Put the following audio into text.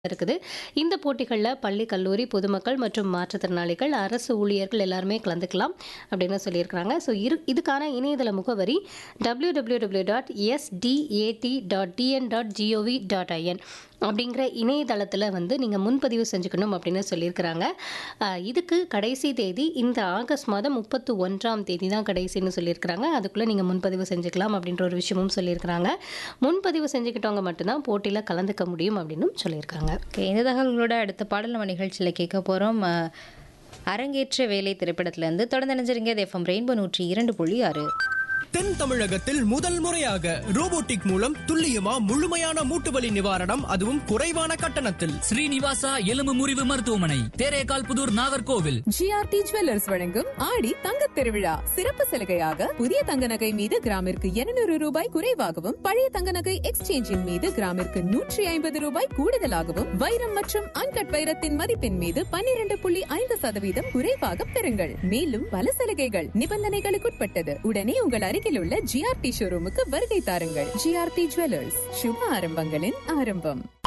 இருக்குது. இந்த போட்டிகள்ல பள்ளி, கல்லூரி, பொதுமக்கள் மற்றும் மாற்றுத்திறனாளிகள், அரசு ஊழியர்கள் எல்லாருமே கலந்துக்கலாம் அப்படின்னு சொல்லியிருக்கிறாங்க. ஸோ இதுக்கான இணையதள முகவரி www.sdat.dn.gov.in அப்படிங்கிற இணையதளத்தில் வந்து நீங்கள் முன்பதிவு செஞ்சுக்கணும் அப்படின்னு சொல்லியிருக்கிறாங்க. இதுக்கு கடைசி தேதி இந்த ஆகஸ்ட் மாதம் 31ஆம் தேதி தான் கடைசின்னு சொல்லியிருக்கிறாங்க. அதுக்குள்ளே நீங்கள் முன்பதிவு செஞ்சுக்கலாம் அப்படின்ற ஒரு விஷயமும் சொல்லியிருக்கிறாங்க. முன்பதிவு செஞ்சுக்கிட்டவங்க மட்டும்தான் போட்டியில் கலந்துக்க முடியும் அப்படின்னும் சொல்லியிருக்காங்க. ஓகே, இந்த தகவல்களோட அடுத்த பாடல் நம்ம நிகழ்ச்சியில் கேட்க போகிறோம். அரங்கேற்ற வேலை திரைப்படத்திலிருந்து தொடர்ந்து நினைஞ்சிருங்க. FM rainbow 102.6. தென் தமிழகத்தில் முதல் முறையாக ரோபோட்டிக் மூலம் துல்லியமா முழுமையான மூட்டுவலி நிவாரணம், அதுவும் குறைவான கட்டணத்தில். ஸ்ரீனிவாசா எலும்பு முறிவு மருத்துவமனை, தேரேகால் புதூர், நாகர்கோவில். ஜிஆர்டி ஜுவல்லர்ஸ் வழங்கும் ஆடி தங்கத் திருவிழா சிறப்பு சலுகையாக புதிய தங்க நகை மீது கிராமிற்கு 200 ரூபாய் குறைவாகவும், பழைய தங்க நகை எக்ஸ்சேஞ்சின் மீது கிராமிற்கு 150 ரூபாய் கூடுதலாகவும், வைரம் மற்றும் அன்கட் வைரத்தின் மதிப்பின் மீது 12.5% குறைவாக பெறுங்கள். மேலும் பல சலுகைகள் நிபந்தனைகளுக்குட்பட்டது. உடனே உங்கள் அருகில் உள்ள ஜிஆர்டி ஷோரூமுக்கு வருகை தாருங்கள். ஜிஆர்டி ஜுவல்லர்ஸ், சுப ஆரம்பங்களின் ஆரம்பம்.